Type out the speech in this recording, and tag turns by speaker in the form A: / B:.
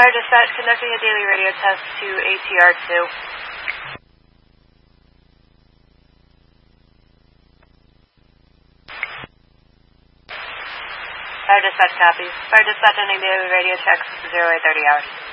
A: Fire dispatch conducting a daily radio test to ATR2. Fire dispatch copies. Fire dispatch ending daily radio checks 0830 hours.